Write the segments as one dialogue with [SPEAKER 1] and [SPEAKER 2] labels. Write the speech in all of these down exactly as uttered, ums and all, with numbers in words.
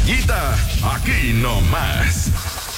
[SPEAKER 1] Gallita, aquí nomás.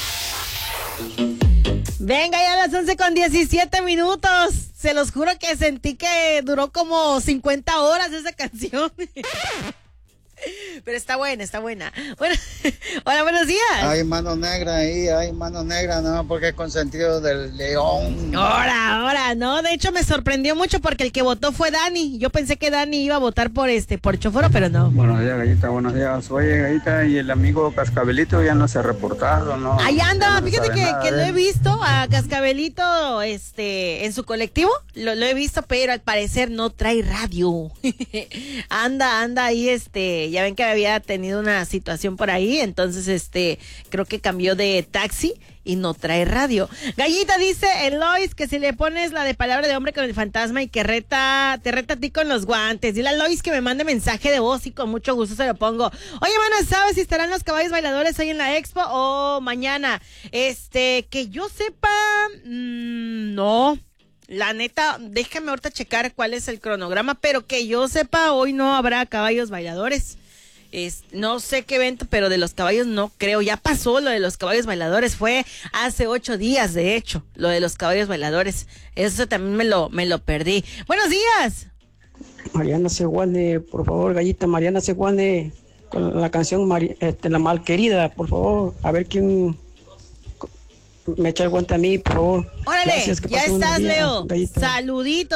[SPEAKER 2] Venga, ya a las once con diecisiete minutos. Se los juro que sentí que duró como cincuenta horas esa canción. Pero está buena, está buena. Bueno, hola, buenos días.
[SPEAKER 3] Hay mano negra ahí, hay mano negra, no, porque es consentido del león.
[SPEAKER 2] Ahora, ahora, no, de hecho me sorprendió mucho porque el que votó fue Dani. Yo pensé que Dani iba a votar por este, por Choforo, pero no.
[SPEAKER 4] Buenos días, Gallita, buenos días. Oye, Gallita, y el amigo Cascabelito ya no se ha reportado, ¿no?
[SPEAKER 2] Ahí anda,
[SPEAKER 4] no
[SPEAKER 2] fíjate que,
[SPEAKER 4] nada,
[SPEAKER 2] que
[SPEAKER 4] ¿eh?
[SPEAKER 2] lo he visto a Cascabelito este, en su colectivo, lo, lo he visto, pero al parecer no trae radio. anda, anda ahí, este, ya ven que había tenido una situación por ahí, entonces este, creo que cambió de taxi y no trae radio. Gallita dice Elois que si le pones la de palabra de hombre con el fantasma y que reta, te reta a ti con los guantes. Dile a Elois que me mande mensaje de voz y con mucho gusto se lo pongo. Oye, mano, ¿sabes si estarán los caballos bailadores hoy en la expo o mañana? Este, que yo sepa, mmm, no. La neta, déjame ahorita checar cuál es el cronograma, pero que yo sepa, hoy no habrá caballos bailadores. Es, no sé qué evento, pero de los caballos no creo. Ya pasó lo de los caballos bailadores, fue hace ocho días, de hecho, lo de los caballos bailadores. Eso también me lo, me lo perdí. Buenos días.
[SPEAKER 5] Mariana Seguane, por favor, Gallita, Mariana Seguane, con la canción Mari, este, La Malquerida, por favor, a ver quién me echa el guante a mí, por favor.
[SPEAKER 2] Órale,
[SPEAKER 5] Gracias, que
[SPEAKER 2] ya
[SPEAKER 5] pasen buenos
[SPEAKER 2] estás,
[SPEAKER 5] días,
[SPEAKER 2] Leo.
[SPEAKER 5] Gallita.
[SPEAKER 2] Saludito.